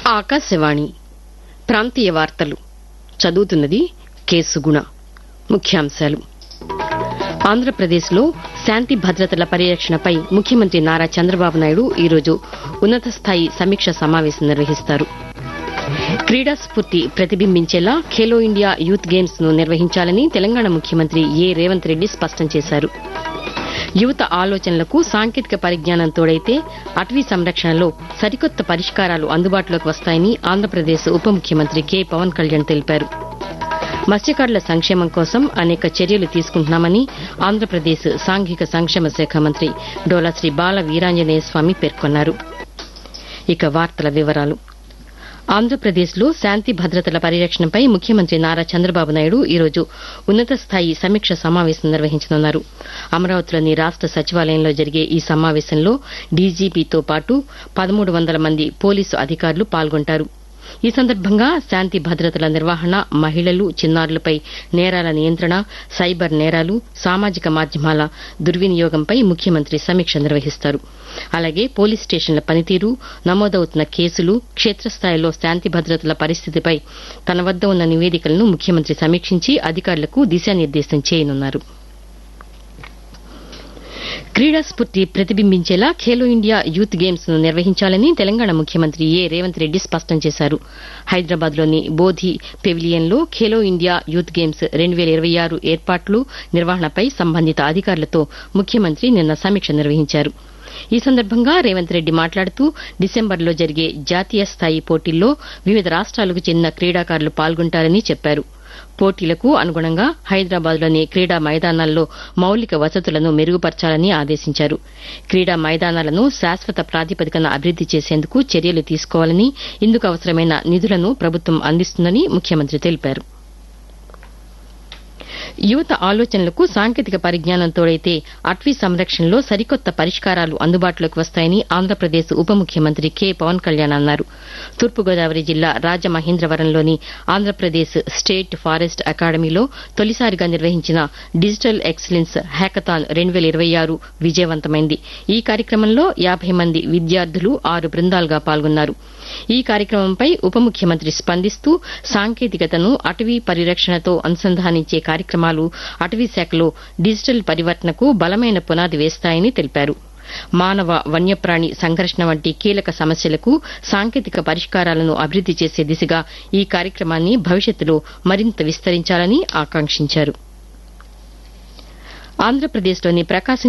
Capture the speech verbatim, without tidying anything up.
ఆకాశవాణి ప్రాంతీయ వార్తలు చదువుతున్నది కె సుగుణ. ముఖ్యాంశాలు. ఆంధ్రప్రదేశ్లో శాంతి భద్రతల పరిరక్షణపై ముఖ్యమంత్రి నారా చంద్రబాబు నాయుడు ఈరోజు ఉన్నత స్థాయి సమీక్ష సమావేశం నిర్వహిస్తారు. క్రీడా స్ఫూర్తి ప్రతిబింబించేలా ఖేలో ఇండియా యూత్ గేమ్స్ ను నిర్వహించాలని తెలంగాణ ముఖ్యమంత్రి ఏ రేవంత్ రెడ్డి స్పష్టం చేశారు. యువత ఆలోచనలకు సాంకేతిక పరిజ్ఞానం తోడైతే అటవీ సంరక్షణలో సరికొత్త పరిష్కారాలు అందుబాటులోకి వస్తాయని ఆంధ్రప్రదేశ్ ఉప ముఖ్యమంత్రి కె పవన్ కళ్యాణ్ తెలిపారు. మత్స్యకారుల సంక్షేమం కోసం అనేక చర్యలు తీసుకుంటున్నామని ఆంధ్రప్రదేశ్ సాంఘిక సంక్షేమ శాఖ మంత్రి డోలాశ్రీ బాల వీరాంజనేయ స్వామి పేర్కొన్నారు. ఇక వార్తల వివరాలు. ఆంధ్రప్రదేశ్లో శాంతి భద్రతల పరిరక్షణపై ముఖ్యమంత్రి నారా చంద్రబాబు నాయుడు ఈరోజు ఉన్నత స్థాయి సమీక్ష సమావేశం నిర్వహించనున్నారు. అమరావతిలోని రాష్ట సచివాలయంలో జరిగే ఈ సమావేశంలో డీజీపీతో పాటు పదమూడు వందల మంది పోలీసు అధికారులు పాల్గొంటారు. ఈ సందర్భంగా శాంతి భద్రతల నిర్వహణ, మహిళలు, చిన్నారులపై నేరాల నియంత్రణ, సైబర్ నేరాలు, సామాజిక మాధ్యమాల దుర్వినియోగంపై ముఖ్యమంత్రి సమీక్ష నిర్వహిస్తారు. అలాగే పోలీస్ స్టేషన్ల పనితీరు, నమోదవుతున్న కేసులు, క్షేత్రస్థాయిలో శాంతి భద్రతల పరిస్థితిపై తన వద్ద ఉన్న నివేదికలను ముఖ్యమంత్రి సమీక్షించి అధికారులకు దిశానిర్దేశం చేయనున్నారు. క్రీడా స్ఫూర్తి ప్రతిబింబించేలా ఖేలో ఇండియా యూత్ గేమ్స్ ను నిర్వహించాలని తెలంగాణ ముఖ్యమంత్రి ఏ రేవంత్ రెడ్డి స్పష్టం చేశారు. హైదరాబాద్లోని బోధి పెవిలియన్లో ఖేలో ఇండియా యూత్ గేమ్స్ రెండు వేల ఇరవై ఆరు ఏర్పాట్లు, నిర్వహణపై సంబంధిత అధికారులతో ముఖ్యమంత్రి నిన్న సమీక్ష నిర్వహించారు. ఈ సందర్భంగా రేవంత్ రెడ్డి మాట్లాడుతూ డిసెంబర్లో జరిగే జాతీయ స్థాయి పోటీల్లో వివిధ రాష్ట్రాలకు చెందిన క్రీడాకారులు పాల్గొంటారని చెప్పారు. పోటీలకు అనుగుణంగా హైదరాబాద్లోని క్రీడా మైదానాల్లో మౌలిక వసతులను మెరుగుపర్చాలని ఆదేశించారు. క్రీడా మైదానాలను శాశ్వత ప్రాతిపదికన అభివృద్ది చేసేందుకు చర్యలు తీసుకోవాలని, ఇందుకు అవసరమైన నిధులను ప్రభుత్వం అందిస్తుందని ముఖ్యమంత్రి తెలిపారు. యువత ఆలోచనలకు సాంకేతిక పరిజ్ఞానం తోడైతే అటవీ సంరక్షణలో సరికొత్త పరిష్కారాలు అందుబాటులోకి వస్తాయని ఆంధ్రప్రదేశ్ ఉప ముఖ్యమంత్రి కె పవన్ కళ్యాణ్ అన్నారు. తూర్పుగోదావరి జిల్లా రాజమహేంద్రవరంలోని ఆంధ్రప్రదేశ్ స్టేట్ ఫారెస్ట్ అకాడమీలో తొలిసారిగా నిర్వహించిన డిజిటల్ ఎక్సలెన్స్ హ్యాకథాన్ రెండు వేల ఇరవై ఆరు విజయవంతమైంది. ఈ కార్యక్రమంలో యాబై మంది విద్యార్థులు ఆరు బృందాలుగా పాల్గొన్నారు. ఈ కార్యక్రమంపై ఉప ముఖ్యమంత్రి స్పందిస్తూ సాంకేతికతను అటవీ పరిరక్షణతో అనుసంధానించే కార్యక్రమాలు అటవీ శాఖలో డిజిటల్ పరివర్తనకు బలమైన పునాది వేస్తాయని తెలిపారు. మానవ వన్యప్రాణి సంఘర్షణ వంటి కీలక సమస్యలకు సాంకేతిక పరిష్కారాలను అభివృద్ది చేసే దిశగా ఈ కార్యక్రమాన్ని భవిష్యత్తులో మరింత విస్తరించాలని ఆకాంక్షించారు. ఆంధ్రప్రదేశ్లోని ప్రకాశం